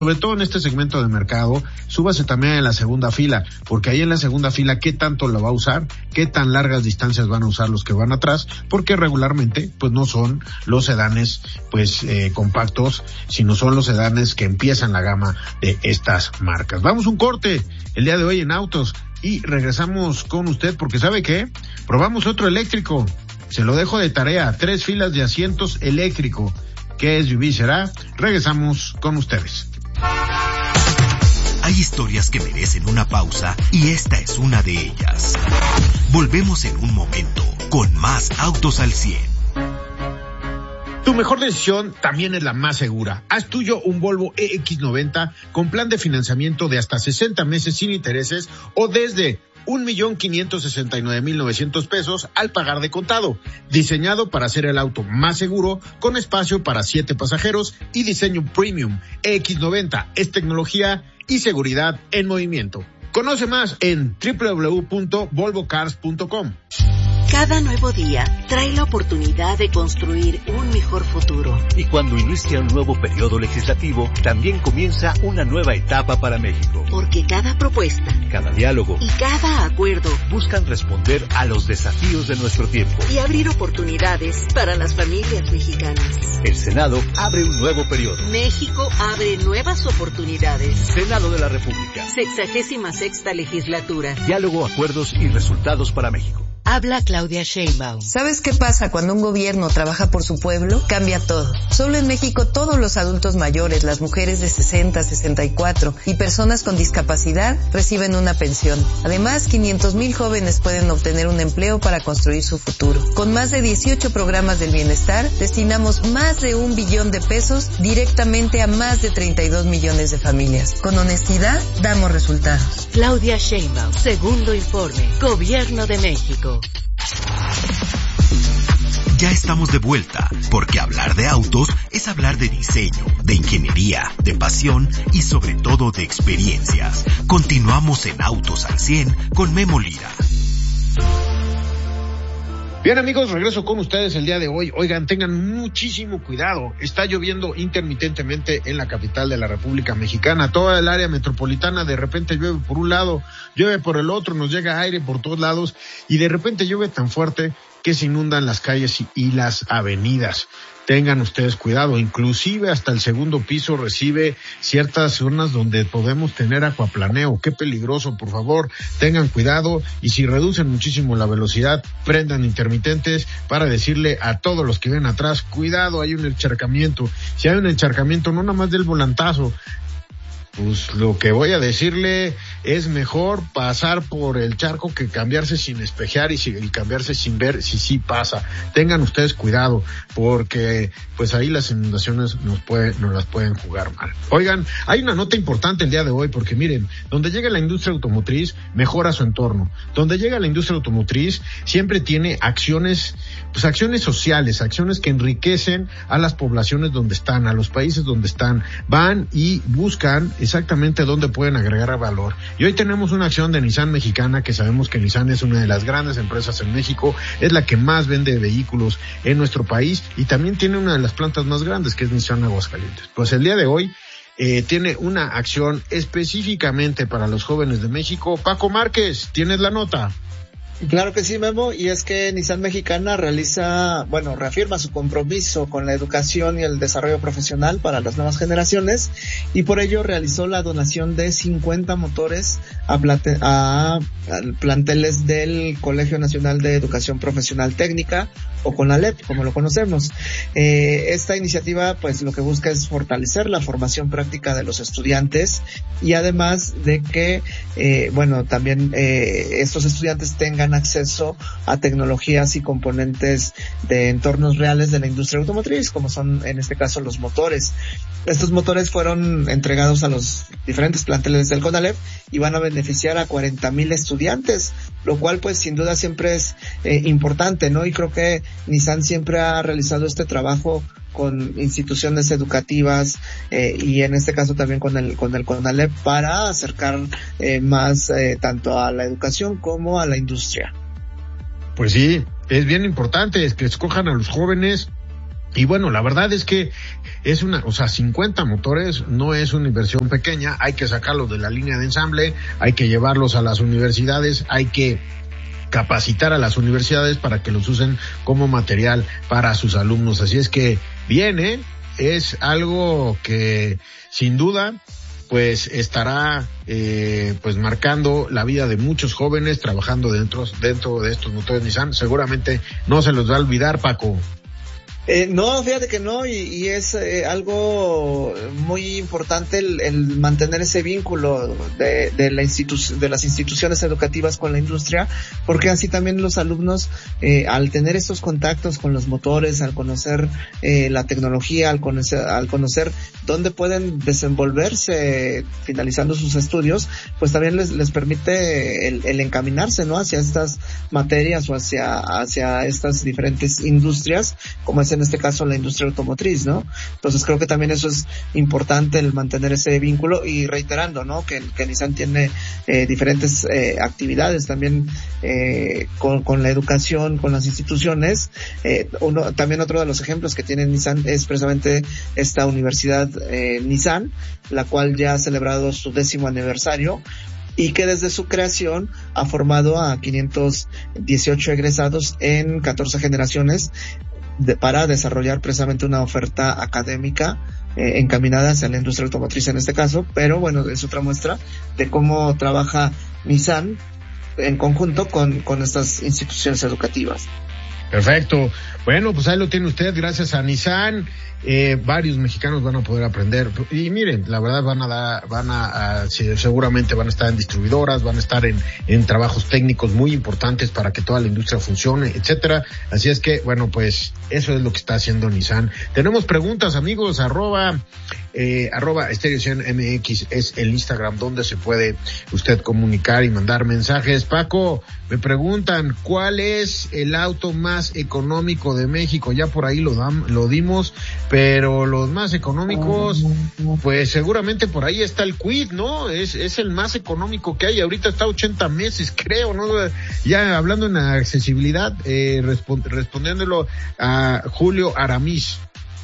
sobre todo en este segmento de mercado, súbase también en la segunda fila, porque ahí en la segunda fila, ¿qué tanto la va a usar? ¿Qué tan largas distancias van a usar los que van atrás? Porque regularmente, pues no son los sedanes, compactos, sino son los sedanes que empiezan la gama de estas marcas. Vamos un corte el día de hoy en Autos y regresamos con usted, porque ¿sabe qué? Probamos otro eléctrico. Se lo dejo de tarea, 3 filas de asientos eléctrico. ¿Qué SUV será? Regresamos con ustedes. Hay historias que merecen una pausa y esta es una de ellas. Volvemos en un momento con más Autos al 100. Tu mejor decisión también es la más segura. Haz tuyo un Volvo EX90 con plan de financiamiento de hasta 60 meses sin intereses o desde 1,569,900 pesos al pagar de contado. Diseñado para ser el auto más seguro, con espacio para 7 pasajeros y diseño premium. EX90 es tecnología y seguridad en movimiento. Conoce más en www.volvocars.com. Cada nuevo día trae la oportunidad de construir un mejor futuro. Y cuando inicia un nuevo periodo legislativo, también comienza una nueva etapa para México. Porque cada propuesta, cada diálogo y cada acuerdo buscan responder a los desafíos de nuestro tiempo y abrir oportunidades para las familias mexicanas. El Senado abre un nuevo periodo. México abre nuevas oportunidades. Senado de la República. 66ª legislatura. Diálogo, acuerdos y resultados para México. Habla Claudia Sheinbaum. ¿Sabes qué pasa cuando un gobierno trabaja por su pueblo? Cambia todo. Solo en México todos los adultos mayores, las mujeres de 60, 64 y personas con discapacidad reciben una pensión. Además, 500,000 jóvenes pueden obtener un empleo para construir su futuro. Con más de 18 programas del bienestar, destinamos más de 1 billón de pesos directamente a más de 32 millones de familias. Con honestidad, damos resultados. Claudia Sheinbaum, segundo informe, Gobierno de México. Ya estamos de vuelta, porque hablar de autos es hablar de diseño, de ingeniería, de pasión y sobre todo de experiencias. Continuamos en Autos al 100 con Memo Lira. Bien, amigos, regreso con ustedes el día de hoy. Oigan, tengan muchísimo cuidado. Está lloviendo intermitentemente en la capital de la República Mexicana. Toda el área metropolitana, de repente llueve por un lado, llueve por el otro, nos llega aire por todos lados y de repente llueve tan fuerte que se inundan las calles y las avenidas. Tengan ustedes cuidado, inclusive hasta el segundo piso recibe ciertas zonas donde podemos tener acuaplaneo. Qué peligroso, por favor, tengan cuidado y si reducen muchísimo la velocidad, prendan intermitentes para decirle a todos los que ven atrás, cuidado, hay un encharcamiento. Si hay un encharcamiento, no nada más del volantazo, pues lo que voy a decirle es mejor pasar por el charco que cambiarse sin espejear y cambiarse sin ver si sí pasa. Tengan ustedes cuidado, porque pues ahí las inundaciones nos las pueden jugar mal. Oigan, hay una nota importante el día de hoy, porque miren, donde llega la industria automotriz, mejora su entorno. Donde llega la industria automotriz, siempre tiene acciones sociales, acciones que enriquecen a las poblaciones donde están, a los países donde están. Van y buscan exactamente dónde pueden agregar valor. Y hoy tenemos una acción de Nissan mexicana, que sabemos que Nissan es una de las grandes empresas en México, es la que más vende vehículos en nuestro país y también tiene una de las plantas más grandes, que es Nissan Aguascalientes. Pues el día de hoy tiene una acción específicamente para los jóvenes de México. Paco Márquez, tienes la nota. Claro que sí, Memo, y es que Nissan Mexicana reafirma su compromiso con la educación y el desarrollo profesional para las nuevas generaciones, y por ello realizó la donación de 50 motores a planteles del Colegio Nacional de Educación Profesional Técnica, o CONALEP, como lo conocemos. Esta iniciativa, pues, lo que busca es fortalecer la formación práctica de los estudiantes, y además de que, también estos estudiantes tengan acceso a tecnologías y componentes de entornos reales de la industria automotriz, como son en este caso los motores. Estos motores fueron entregados a los diferentes planteles del CONALEP y van a beneficiar a 40,000 estudiantes, lo cual pues sin duda siempre es importante, ¿no? Y creo que Nissan siempre ha realizado este trabajo con instituciones educativas y en este caso también con el CONALEP para acercar más tanto a la educación como a la industria. Pues sí, es bien importante, es que escojan a los jóvenes Y bueno, la verdad es que 50 motores no es una inversión pequeña, hay que sacarlos de la línea de ensamble, hay que llevarlos a las universidades, hay que capacitar a las universidades para que los usen como material para sus alumnos. Así es que es algo que sin duda pues estará pues marcando la vida de muchos jóvenes trabajando dentro de estos motores Nissan. Seguramente no se los va a olvidar, Paco. No, fíjate que no, y es algo muy importante el mantener ese vínculo de las instituciones educativas con la industria, porque así también los alumnos, al tener estos contactos con los motores, al conocer la tecnología, al conocer dónde pueden desenvolverse finalizando sus estudios, pues también les permite el encaminarse, ¿no? Hacia estas materias o hacia estas diferentes industrias, como es en este caso la industria automotriz, ¿no? Entonces creo que también eso es importante, el mantener ese vínculo, y reiterando, ¿no? Que Nissan tiene diferentes actividades también con la educación, con las instituciones. También otro de los ejemplos que tiene Nissan es precisamente esta universidad Nissan, la cual ya ha celebrado su 10º aniversario, y que desde su creación ha formado a 518 egresados en 14 generaciones para desarrollar precisamente una oferta académica encaminada hacia la industria automotriz en este caso, pero bueno, es otra muestra de cómo trabaja Nissan en conjunto con estas instituciones educativas. Perfecto. Bueno, pues ahí lo tiene usted, gracias a Nissan. Varios mexicanos van a poder aprender, y miren, la verdad seguramente van a estar en distribuidoras, van a estar en trabajos técnicos muy importantes para que toda la industria funcione, etcétera. Así es que, bueno, pues eso es lo que está haciendo Nissan. Tenemos preguntas, amigos, arroba Estéreo 100 MX es el Instagram donde se puede usted comunicar y mandar mensajes. Paco, me preguntan, ¿cuál es el auto más económico de México? Ya por ahí lo dimos, pero los más económicos, pues seguramente por ahí está el Kwid, ¿no? Es el más económico que hay. Ahorita está 80 meses, creo, ¿no? Ya hablando en accesibilidad, respondiéndolo a Julio Aramis.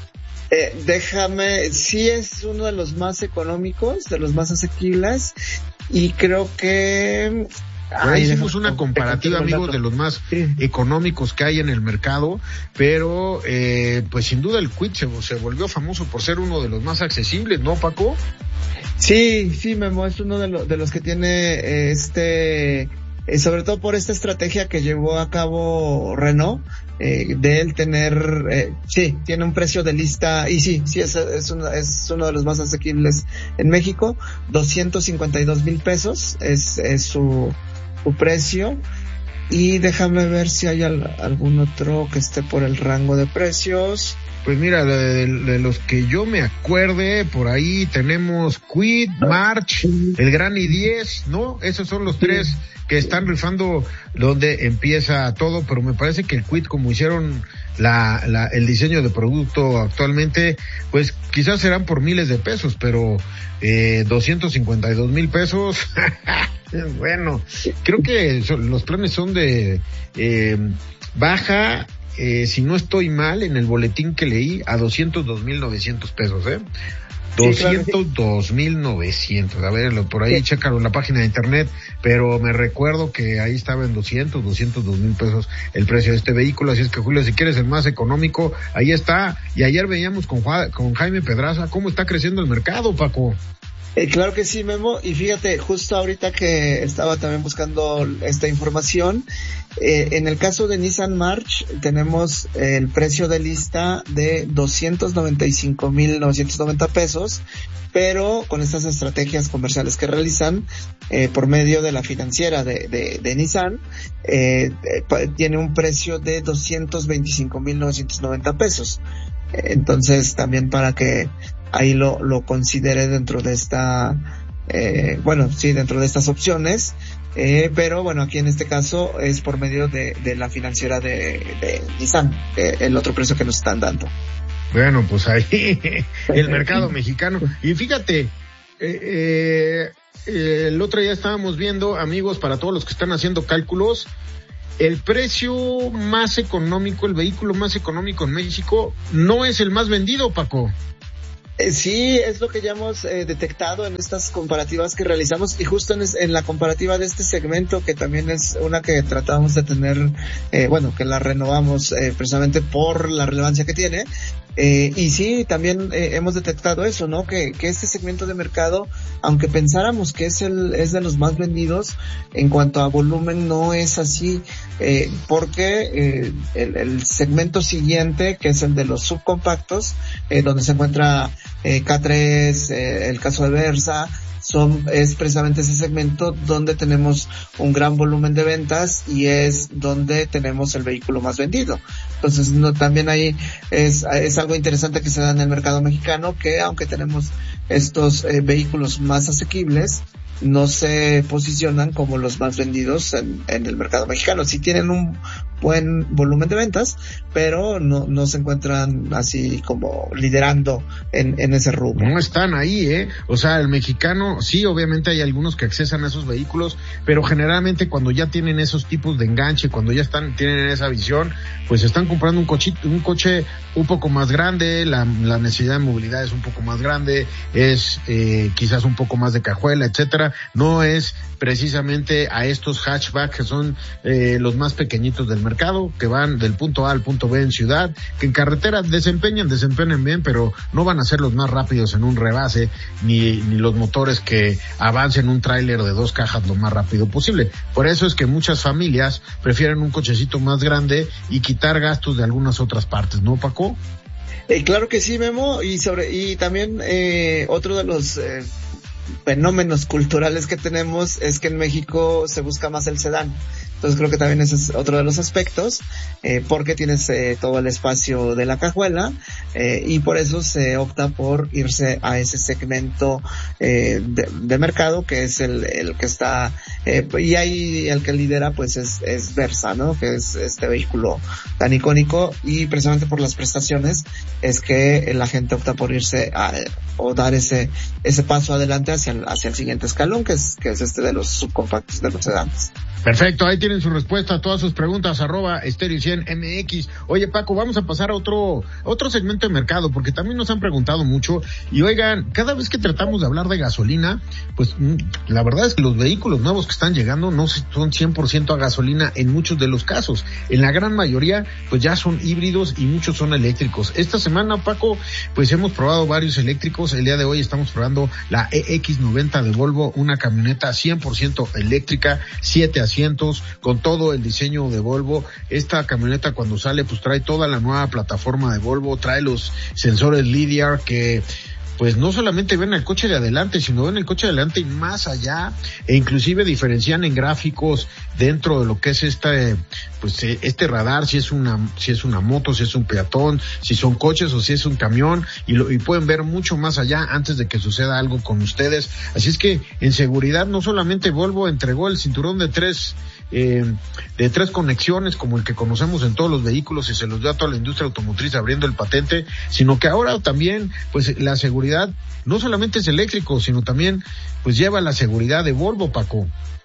Sí es uno de los más económicos, de los más asequibles, y creo que... Por ahí hicimos una comparativa, amigos, de los más económicos que hay en el mercado, pero pues sin duda el Kwid se volvió famoso por ser uno de los más accesibles, ¿no, Paco? Sí, Memo, es uno de los que tiene sobre todo por esta estrategia que llevó a cabo Renault, de él tener, tiene un precio de lista, y sí, es uno de los más asequibles en México. 252,000 pesos es su precio, y déjame ver si hay algún otro que esté por el rango de precios. Pues mira, de los que yo me acuerde, por ahí tenemos Kwid, March, el Gran i10, ¿no? Esos son los tres que están rifando donde empieza todo, pero me parece que el Kwid, como hicieron el diseño de producto actualmente, pues quizás serán por miles de pesos, pero 252,000 pesos, bueno, creo que los planes son de baja, si no estoy mal, en el boletín que leí, a 202,900 pesos, 202,900. A ver, por ahí chécalo en la página de internet, pero me recuerdo que ahí estaba en 202,000 pesos el precio de este vehículo. Así es que, Julio, si quieres el más económico, ahí está. Y ayer veíamos con Jaime Pedraza cómo está creciendo el mercado, Paco. Claro que sí, Memo, y fíjate, justo ahorita que estaba también buscando esta información, en el caso de Nissan March tenemos el precio de lista de 295,990 pesos, pero con estas estrategias comerciales que realizan por medio de la financiera de Nissan, tiene un precio de 225,990 pesos. Entonces, también para que ahí lo considere dentro de dentro de estas opciones, pero bueno, aquí en este caso es por medio de la financiera de Nissan, el otro precio que nos están dando. Bueno, pues ahí el mercado mexicano. Y fíjate, el otro día estábamos viendo, amigos, para todos los que están haciendo cálculos, el precio más económico, el vehículo más económico en México no es el más vendido, Paco. Sí, es lo que ya hemos detectado en estas comparativas que realizamos, y justo en la comparativa de este segmento, que también es una que tratamos de tener, que la renovamos precisamente por la relevancia que tiene. Y sí, también hemos detectado eso, ¿no? Que este segmento de mercado, aunque pensáramos que es de los más vendidos, en cuanto a volumen no es así, porque el segmento siguiente, que es el de los subcompactos, donde se encuentra K3, el caso de Versa, es precisamente ese segmento donde tenemos un gran volumen de ventas y es donde tenemos el vehículo más vendido. Entonces, también ahí es algo interesante que se da en el mercado mexicano, que aunque tenemos estos vehículos más asequibles, no se posicionan como los más vendidos en el mercado mexicano. Sí tienen un buen volumen de ventas, pero no se encuentran así como liderando en ese rubro. No están ahí, o sea, el mexicano, sí, obviamente hay algunos que accesan a esos vehículos, pero generalmente cuando ya tienen esos tipos de enganche, cuando ya tienen esa visión, pues están comprando un coche un poco más grande, la necesidad de movilidad es un poco más grande, es quizás un poco más de cajuela, etcétera. No es precisamente a estos hatchback que son los más pequeñitos del mercado, que van del punto A al punto B en ciudad, que en carretera desempeñan bien, pero no van a ser los más rápidos en un rebase, ni los motores que avancen un tráiler de 2 cajas lo más rápido posible. Por eso es que muchas familias prefieren un cochecito más grande y quitar gastos de algunas otras partes, ¿no, Paco? Claro que sí, Memo, y también otro de los fenómenos culturales que tenemos es que en México se busca más el sedán. Entonces creo que también ese es otro de los aspectos, porque tienes todo el espacio de la cajuela, y por eso se opta por irse a ese segmento de mercado, que es el que está, y ahí el que lidera pues es Versa, ¿no? Que es este vehículo tan icónico, y precisamente por las prestaciones es que la gente opta por irse o dar ese paso adelante hacia el siguiente escalón, que es este de los subcompactos, de los sedanes. Perfecto, ahí tienen su respuesta a todas sus preguntas, @Stereo100MX. Oye, Paco, vamos a pasar a otro segmento de mercado, porque también nos han preguntado mucho, y oigan, cada vez que tratamos de hablar de gasolina, pues la verdad es que los vehículos nuevos que están llegando no son 100% a gasolina en muchos de los casos. En la gran mayoría, pues ya son híbridos y muchos son eléctricos. Esta semana, Paco, pues hemos probado varios eléctricos. El día de hoy estamos probando la EX90 de Volvo, una camioneta 100% eléctrica, 7 asientos, con todo el diseño de Volvo. Esta camioneta cuando sale pues trae toda la nueva plataforma de Volvo, trae los sensores LiDAR que pues no solamente ven el coche de adelante, sino ven el coche de adelante y más allá, e inclusive diferencian en gráficos dentro de lo que es este radar, si es una moto, si es un peatón, si son coches o si es un camión, y pueden ver mucho más allá antes de que suceda algo con ustedes. Así es que en seguridad no solamente Volvo entregó el cinturón de tres conexiones como el que conocemos en todos los vehículos y se los dio a toda la industria automotriz abriendo el patente, sino que ahora también pues la seguridad no solamente es eléctrico, sino también pues lleva la seguridad de Volvo, Paco.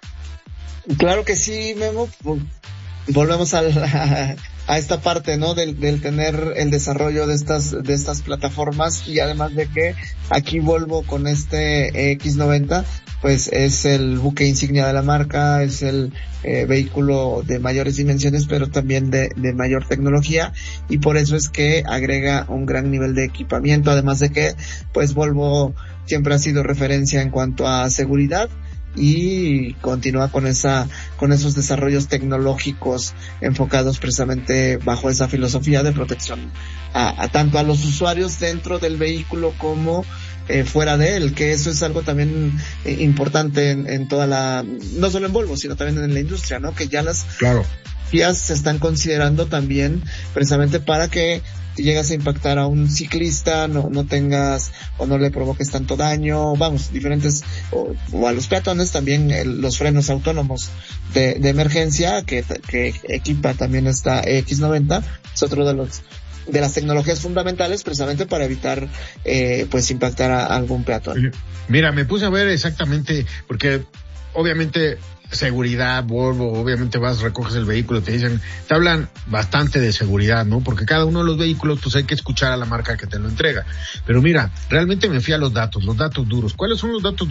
Claro que sí, Memo. Volvemos a esta parte, ¿no? Del tener el desarrollo de estas plataformas, y además de que aquí Volvo con este X90 pues es el buque insignia de la marca, es el vehículo de mayores dimensiones, pero también de mayor tecnología, y por eso es que agrega un gran nivel de equipamiento, además de que pues Volvo siempre ha sido referencia en cuanto a seguridad, y continúa con esos desarrollos tecnológicos enfocados precisamente bajo esa filosofía de protección tanto a los usuarios dentro del vehículo como fuera de él, que eso es algo también importante en toda no solo en Volvo, sino también en la industria, ¿no? Que ya las vías se están considerando también precisamente para que llegas a impactar a un ciclista, no tengas o no le provoques tanto daño, diferentes, o a los peatones también los frenos autónomos de emergencia que equipa también esta X90, es otro de las tecnologías fundamentales precisamente para evitar pues impactar a algún peatón. Mira, me puse a ver exactamente, porque obviamente, seguridad, Volvo, obviamente vas, recoges el vehículo, te hablan bastante de seguridad, ¿no? Porque cada uno de los vehículos, pues hay que escuchar a la marca que te lo entrega. Pero mira, realmente me fui a los datos duros. ¿Cuáles son los datos duros?